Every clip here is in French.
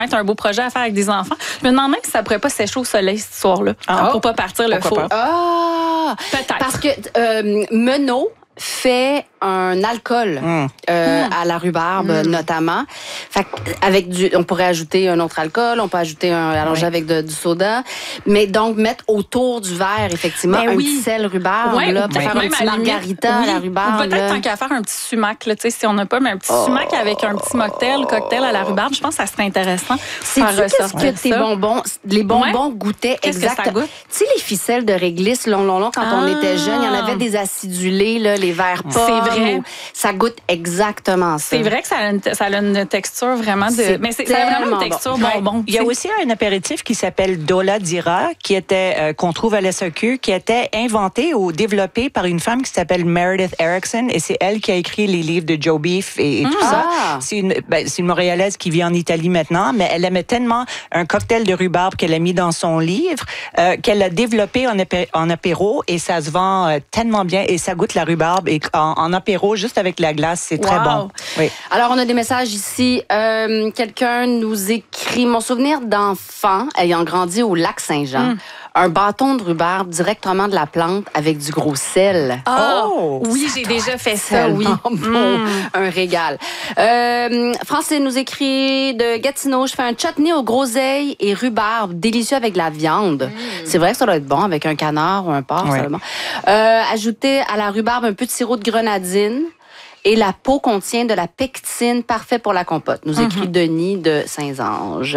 C'est un beau projet à faire avec des enfants. Je me demande même si ça pourrait pas sécher au soleil ce soir-là. Pour pas partir le four. Peut-être. Parce que Menot fait un alcool à la rhubarbe notamment. Fait avec on pourrait ajouter un autre alcool, on peut ajouter allonger avec du soda, mais donc mettre autour du verre effectivement un petit sel rhubarbe là, pour faire un petit margarita à la rhubarbe. Ou peut-être tant qu'à faire un petit sumac là, tu sais si on n'a pas mais un petit sumac avec un petit cocktail à la rhubarbe, je pense que ça serait intéressant. Qu'est-ce que tes bonbons, les bonbons goûtaient exactement. Tu sais les ficelles de réglisse long quand on était jeune, il y en avait des acidulés là, les verres pommes. C'est vrai. Ça goûte exactement ça. C'est vrai que ça a une texture vraiment de... Mais ça a vraiment une texture bonbon. Il y a aussi un apéritif qui s'appelle Dola Dira, qu'on trouve à la SAQ, qui était inventé ou développé par une femme qui s'appelle Meredith Erickson, et c'est elle qui a écrit les livres de Joe Beef et tout ça. C'est une Montréalaise qui vit en Italie maintenant, mais elle aimait tellement un cocktail de rhubarbe qu'elle a mis dans son livre, qu'elle a développé en apéro, et ça se vend tellement bien, et ça goûte la rhubarbe, et en apéro, juste avec la glace, c'est très bon. Oui. Alors, on a des messages ici. Quelqu'un nous écrit « Mon souvenir d'enfant ayant grandi au lac Saint-Jean, un bâton de rhubarbe directement de la plante avec du gros sel. » Oui, j'ai déjà fait ça, oui. Bon, un régal. Francine nous écrit de Gatineau « Je fais un chutney aux groseilles et rhubarbe, délicieux avec de la viande. C'est vrai que ça doit être bon avec un canard ou un porc. Ouais. Ajouter à la rhubarbe un peu de sirop de grenadine. Et la peau contient de la pectine, parfait pour la compote. Nous écrit Denis de Saint-Ange.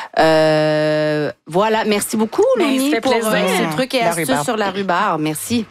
Voilà, merci beaucoup, Louni, pour ces trucs et astuces sur la rhubarbe. Merci.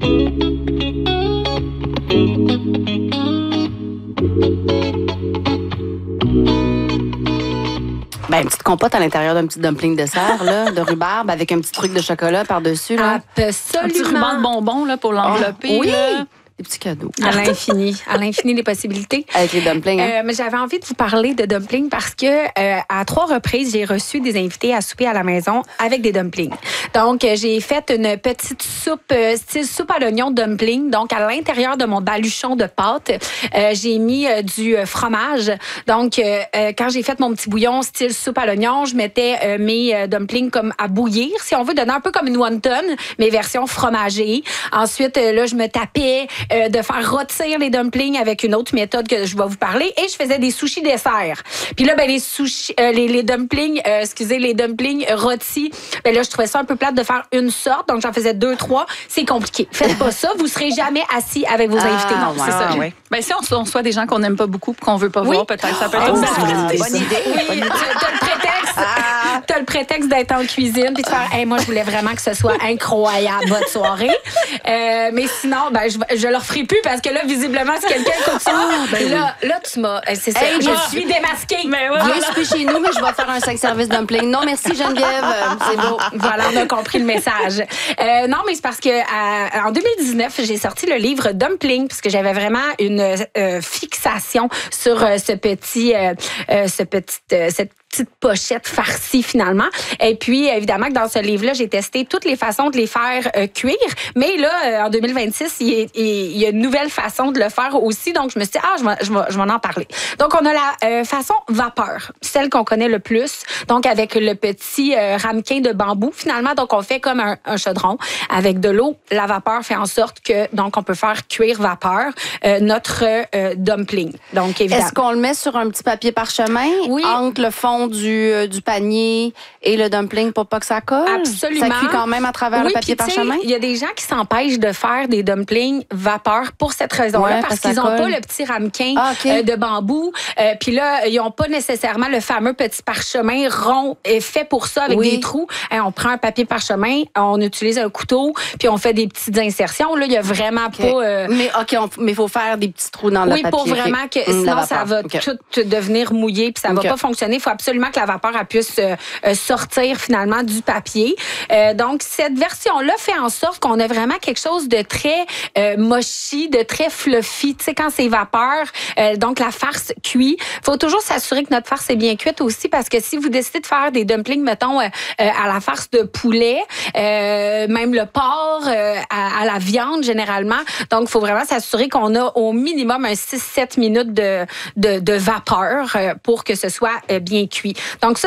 Une petite compote à l'intérieur d'un petit dumpling de serre, là, de rhubarbe, avec un petit truc de chocolat par-dessus. Là. Absolument. Un petit ruban de bonbons là, pour l'envelopper. Oui! Là. Des petits cadeaux. À l'infini les possibilités. Avec les dumplings. Mais j'avais envie de vous parler de dumplings parce que à 3 reprises, j'ai reçu des invités à souper à la maison avec des dumplings. Donc, j'ai fait une petite soupe, style soupe à l'oignon dumpling. Donc, à l'intérieur de mon baluchon de pâte, j'ai mis du fromage. Donc, quand j'ai fait mon petit bouillon style soupe à l'oignon, je mettais mes dumplings comme à bouillir, si on veut, donner un peu comme une wonton, mais version fromagée. Ensuite, là, je me tapais de faire rôtir les dumplings avec une autre méthode que je vais vous parler, et je faisais des sushis dessert. Puis là, les sushis, les dumplings, les dumplings rôtis, là, je trouvais ça un peu plate de faire une sorte, donc j'en faisais 2, 3. C'est compliqué. Faites pas ça, vous serez jamais assis avec vos invités. Non, c'est ça. Oui. Si on soit des gens qu'on n'aime pas beaucoup, qu'on veut pas voir, peut-être ça peut être une possibilité. Bonne idée. Oui, t'as le prétexte d'être en cuisine puis de faire hey, moi je voulais vraiment que ce soit incroyable votre soirée. Mais sinon je leur ferai plus parce que là visiblement si quelqu'un écoute ça là tu m'as c'est ça, hey, je suis démasquée. Viens souper chez nous mais je vais faire un 5 services dumpling. Non merci Geneviève, c'est beau. Voilà, on a compris le message. Non mais c'est parce que en 2019 j'ai sorti le livre Dumpling parce que j'avais vraiment une fixation sur cette petite pochette farcie finalement. Et puis, évidemment, que dans ce livre-là, j'ai testé toutes les façons de les faire cuire. Mais là, en 2026, il y a une nouvelle façon de le faire aussi. Donc, je me suis dit, je vais en parler. Donc, on a la façon vapeur, celle qu'on connaît le plus. Donc, avec le petit ramequin de bambou, finalement. Donc, on fait comme un chaudron avec de l'eau. La vapeur fait en sorte que, donc, on peut faire cuire vapeur notre dumpling. Donc, évidemment. Est-ce qu'on le met sur un petit papier parchemin? Oui. Entre le fond du panier et le dumpling pour pas que ça colle? Absolument. Ça cuit quand même à travers le papier parchemin? Il y a des gens qui s'empêchent de faire des dumplings vapeur pour cette raison-là, parce qu'ils n'ont pas le petit ramequin de bambou. Puis là, ils n'ont pas nécessairement le fameux petit parchemin rond fait pour ça avec des trous. On prend un papier parchemin, on utilise un couteau, puis on fait des petites insertions. Là, il n'y a vraiment pas... Mais il faut faire des petits trous dans le papier. Oui, pour vraiment que sinon, ça va tout devenir mouillé, puis ça va pas fonctionner. Il faut absolument que la vapeur puisse sortir finalement du papier. Donc, cette version-là fait en sorte qu'on a vraiment quelque chose de très mochi, de très fluffy. Tu sais, quand c'est vapeur, donc la farce cuit. Il faut toujours s'assurer que notre farce est bien cuite aussi, parce que si vous décidez de faire des dumplings, mettons, à la farce de poulet, même le porc, à la viande généralement, donc il faut vraiment s'assurer qu'on a au minimum un 6-7 minutes de vapeur pour que ce soit bien cuit. cuit. Donc ça,